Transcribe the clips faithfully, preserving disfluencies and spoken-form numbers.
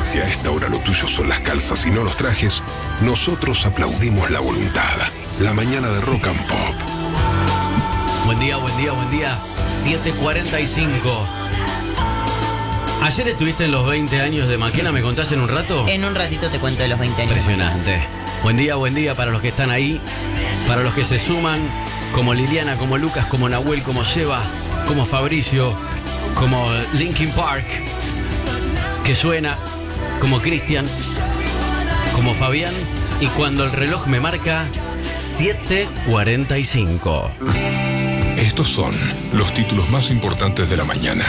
Si a esta hora lo tuyo son las calzas y no los trajes, nosotros aplaudimos la voluntad. La mañana de Rock and Pop. Buen día, buen día, buen día. siete cuarenta y cinco. Ayer estuviste en los veinte años de Maquena, ¿me contás en un rato? En un ratito te cuento de los veinte años. Impresionante. Buen día, buen día para los que están ahí, para los que se suman, como Liliana, como Lucas, como Nahuel, como Sheva, como Fabricio, como Linkin Park, que suena, como Cristian, como Fabián, y cuando el reloj me marca siete cuarenta y cinco. Estos son los títulos más importantes de la mañana.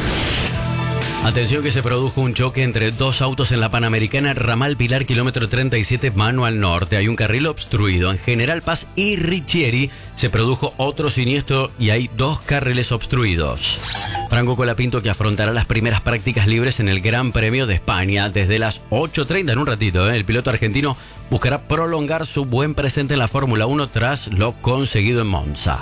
Atención que se produjo un choque entre dos autos en la Panamericana, ramal Pilar, kilómetro treinta y siete, mano al norte. Hay un carril obstruido. En General Paz y Richieri se produjo otro siniestro y hay dos carriles obstruidos. Franco Colapinto, que afrontará las primeras prácticas libres en el Gran Premio de España desde las ocho treinta en un ratito. ¿eh? El piloto argentino buscará prolongar su buen presente en la Fórmula uno tras lo conseguido en Monza.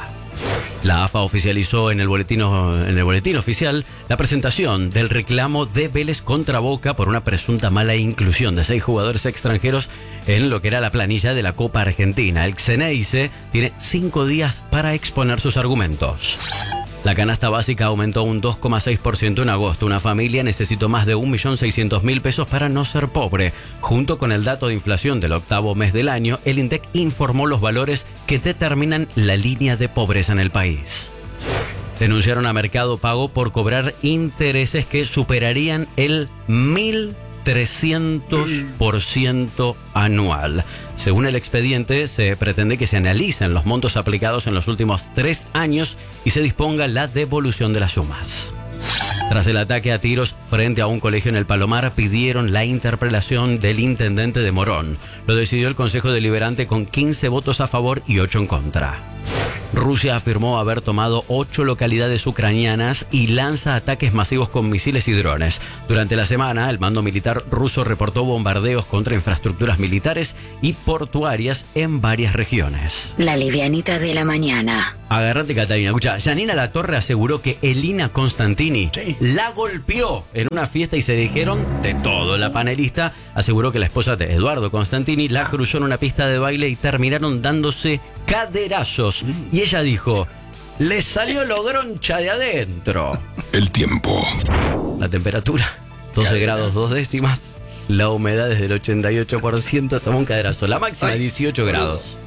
La A F A oficializó en el boletín, en el boletín oficial la presentación del reclamo de Vélez contra Boca por una presunta mala inclusión de seis jugadores extranjeros en lo que era la planilla de la Copa Argentina. El Xeneize tiene cinco días para exponer sus argumentos. La canasta básica aumentó un dos coma seis por ciento en agosto. Una familia necesitó más de un millón seiscientos mil pesos para no ser pobre. Junto con el dato de inflación del octavo mes del año, el INDEC informó los valores que determinan la línea de pobreza en el país. Denunciaron a Mercado Pago por cobrar intereses que superarían el mil trescientos por ciento anual. Según el expediente, se pretende que se analicen los montos aplicados en los últimos tres años y se disponga la devolución de las sumas. Tras el ataque a tiros frente a un colegio en el Palomar, pidieron la interpelación del intendente de Morón. Lo decidió el Consejo Deliberante con quince votos a favor y ocho en contra. Rusia afirmó haber tomado ocho localidades ucranianas y lanza ataques masivos con misiles y drones. Durante la semana, el mando militar ruso reportó bombardeos contra infraestructuras militares y portuarias en varias regiones. La livianita de la mañana. Agarrate, Catalina. Escucha, Janina Latorre aseguró que Elina Constantini Sí. la golpeó en una fiesta y se dijeron de todo. La panelista aseguró que la esposa de Eduardo Constantini la cruzó en una pista de baile y terminaron dándose caderazos. Y ella dijo, le salió lo groncha de adentro. El tiempo. La temperatura, doce grados dos décimas. La humedad es del ochenta y ocho por ciento. Tomó un caderazo. La máxima dieciocho grados.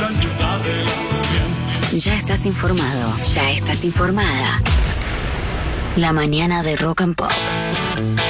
Ya estás informado. Ya estás informada. La mañana de Rock and Pop.